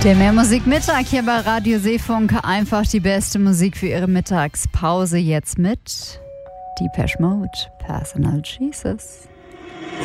Der Mehrmusikmittag hier bei Radio Seefunk. Einfach die beste Musik für Ihre Mittagspause. Jetzt mit Depeche Mode, Personal Jesus.